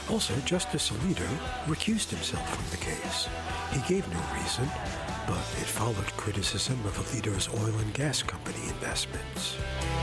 Also, Justice Alito recused himself from the case. He gave no reason, but it followed criticism of Alito's oil and gas company investments.